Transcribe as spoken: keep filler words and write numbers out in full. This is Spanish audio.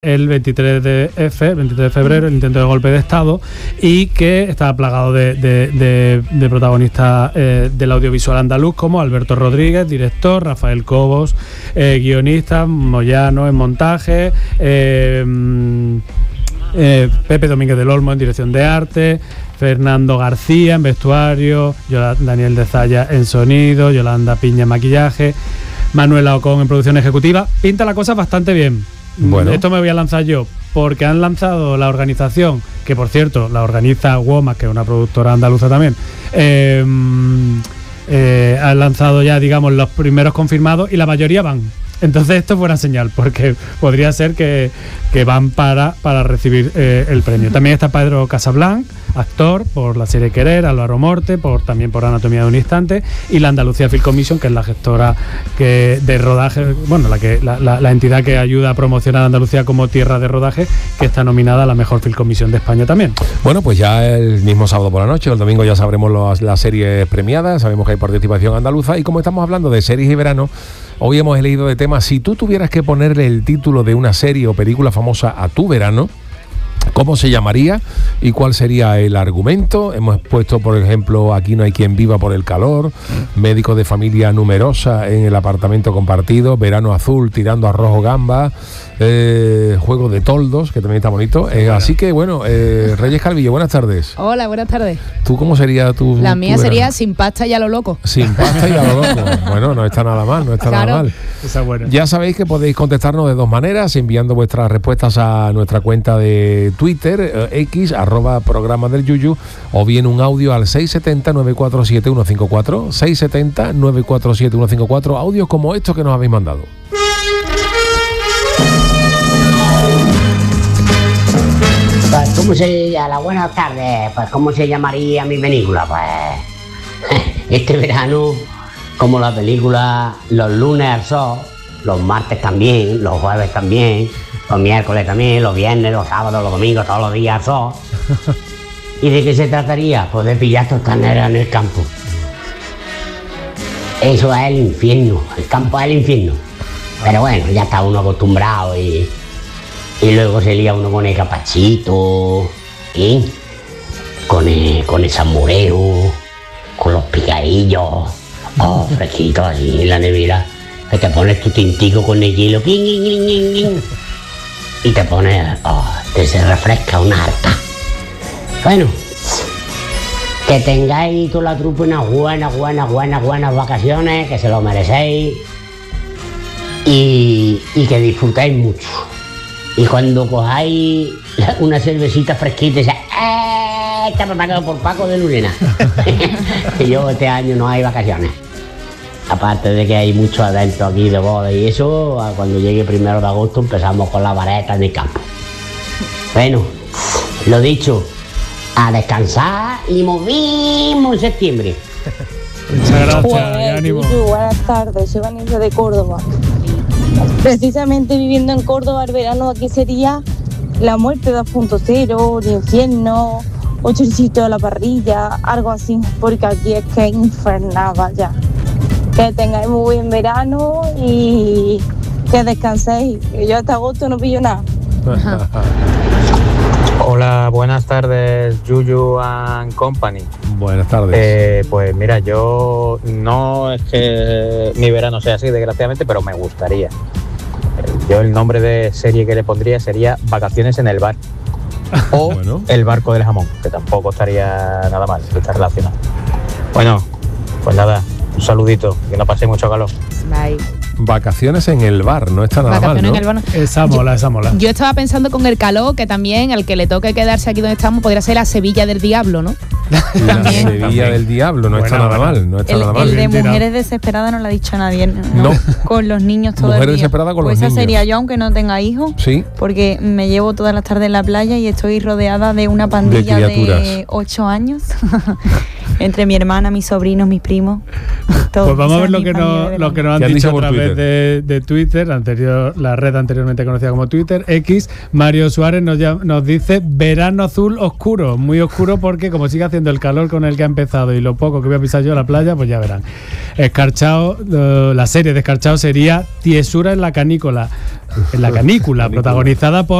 el veintitrés de febrero, el intento de golpe de Estado, y que estaba plagado de, de, de, de protagonistas eh, del audiovisual andaluz, como Alberto Rodríguez, director, Rafael Cobos, eh, guionista, Moyano en montaje, eh, eh, Pepe Domínguez del Olmo en dirección de arte, Fernando García en vestuario, Daniel de Zaya en sonido, Yolanda Piña en maquillaje, Manuela Ocón en producción ejecutiva. Pinta la cosa bastante bien. Bueno. Esto me voy a lanzar yo, porque han lanzado la organización, que por cierto la organiza WOMAD, que es una productora andaluza también, eh, eh, han lanzado ya, digamos, los primeros confirmados y la mayoría van. Entonces esto es buena señal, porque podría ser que, que van para, para recibir eh, el premio. También está Pedro Casablanc, actor, por la serie Querer, Álvaro Morte, por, también por Anatomía de un Instante, y la Andalucía Film Commission, que es la gestora que, de rodaje, bueno, la, que, la, la, la entidad que ayuda a promocionar a Andalucía como tierra de rodaje, que está nominada a la mejor Film Commission de España también. Bueno, pues ya el mismo sábado por la noche, el domingo ya sabremos las, las series premiadas, sabemos que hay participación andaluza, y como estamos hablando de series y verano, hoy hemos elegido de tema, si tú tuvieras que ponerle el título de una serie o película famosa a tu verano, ¿cómo se llamaría y cuál sería el argumento? Hemos puesto, por ejemplo, Aquí no hay quien viva por el calor, Médicos de familia numerosa en el apartamento compartido, Verano azul tirando a rojo gamba, eh, Juego de toldos, que también está bonito. Eh, bueno. Así que, bueno, eh, Reyes Calvillo, buenas tardes. Hola, buenas tardes. ¿Tú cómo sería tu La mía tu sería Sin pasta y a lo loco. Sin pasta y a lo loco. Bueno, no está nada mal, no está claro. nada mal. Esa es buena. Ya sabéis que podéis contestarnos de dos maneras, enviando vuestras respuestas a nuestra cuenta de Twitter, eh, X, arroba programa del Yuyu, o bien un audio al seis siete cero, nueve cuatro siete, uno cinco cuatro, seis siete cero, nueve cuatro siete, uno cinco cuatro, audios como estos que nos habéis mandado. Pues, ¿cómo se llama? Buenas tardes. Pues, ¿cómo se llamaría mi película? Pues, este verano, como la película Los lunes al sol, los martes también, los jueves también, los miércoles también, los viernes, los sábados, los domingos, todos los días al sol. ¿Y de qué se trataría? Pues de pillar tostaneras en el campo. Eso es el infierno, el campo es el infierno. Pero bueno, ya está uno acostumbrado y... Y luego se lía uno con el capachito, ¿eh? con, el, con el salmoreo, con los picadillos, oh, fresquitos así en la nevera. Que te pones tu tintico con el hielo, ¡quin, quin, quin, quin, quin! Y te pones, oh, te se refresca una harta. Bueno, que tengáis toda la trupe unas buenas, buenas, buenas, buenas vacaciones, que se lo merecéis y, y que disfrutéis mucho. Y cuando cojáis una cervecita fresquita, dice, ¡eh! Está preparado por Paco de Lurena. Que yo este año no hay vacaciones. Aparte de que hay mucho adentro aquí de boda y eso, cuando llegue primero de agosto empezamos con la vareta en el campo. Bueno, lo dicho, a descansar y movimos en septiembre. Muchas gracias, Joder, ánimo. Buenas tardes, soy Vanessa de Córdoba. Precisamente viviendo en Córdoba, el verano aquí sería la muerte dos punto cero, el infierno, o choricito a la parrilla, algo así, porque aquí es que es infernal, vaya. Que tengáis muy buen verano y que descanséis, que yo hasta agosto no pillo nada. Hola, buenas tardes, Yuyu and Company. Buenas tardes. Eh, pues mira, yo no es que mi verano sea así, desgraciadamente, pero me gustaría. Yo el nombre de serie que le pondría sería Vacaciones en el bar. O bueno. El barco del jamón, que tampoco estaría nada mal, que está relacionado. Bueno, pues nada, un saludito, que no pase mucho calor. Bye. Vacaciones en el bar, no está nada Vacaciones mal, ¿no? en el bar, no. Esa mola, esa mola. Yo estaba pensando con el calor, que también al que le toque quedarse aquí donde estamos podría ser la Sevilla del Diablo, ¿no? La También. Sevilla del Diablo, no Buena, está nada buena. mal, no está El, nada mal. el de Bien tirado. Mujeres Desesperadas no lo ha dicho nadie, ¿no? No. Con los niños todo Mujeres el día. Desesperadas con pues los esa niños. sería yo, aunque no tenga hijos, Sí. porque me llevo todas las tardes en la playa y estoy rodeada de una pandilla criaturas. de ocho años Entre mi hermana, mis sobrinos, mis primos. Todos, Pues vamos a ver esa lo es que, mi familia nos, de lo verano. que nos han ¿Qué han dicho dicho a por través Twitter? de, de Twitter, anterior, la red anteriormente conocida como Twitter, X. Mario Suárez nos, llam- nos dice verano azul oscuro, muy oscuro porque como sigue haciendo el calor con el que ha empezado y lo poco que voy a pisar yo a la playa, pues ya verán. Escarchao, eh, la serie de Escarchao sería Tiesura en la canícula, en la canícula, protagonizada por